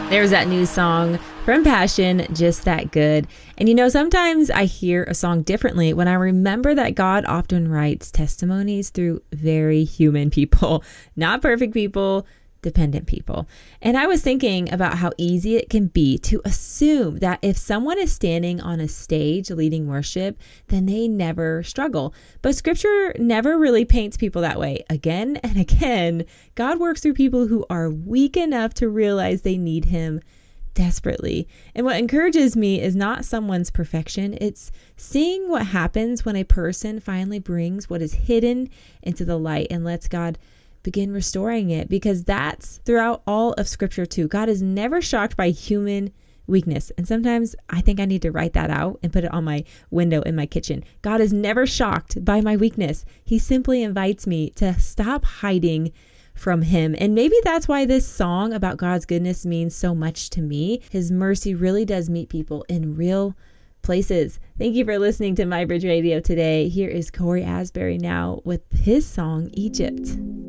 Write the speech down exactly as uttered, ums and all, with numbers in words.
There's that new song from Passion, Just That Good. And you know, sometimes I hear a song differently when I remember that God often writes testimonies through very human people, not perfect people, dependent people. And I was thinking about how easy it can be to assume that if someone is standing on a stage leading worship, then they never struggle. But scripture never really paints people that way. Again and again, God works through people who are weak enough to realize they need him desperately. And what encourages me is not someone's perfection. It's seeing what happens when a person finally brings what is hidden into the light and lets God begin restoring it, because that's throughout all of scripture too. God is never shocked by human weakness. And sometimes I think I need to write that out and put it on my window in my kitchen. God is never shocked by my weakness. He simply invites me to stop hiding from him. And maybe that's why this song about God's goodness means so much to me. His mercy really does meet people in real places. Thank you for listening to My Bridge Radio today. Here is Corey Asbury now with his song, Egypt.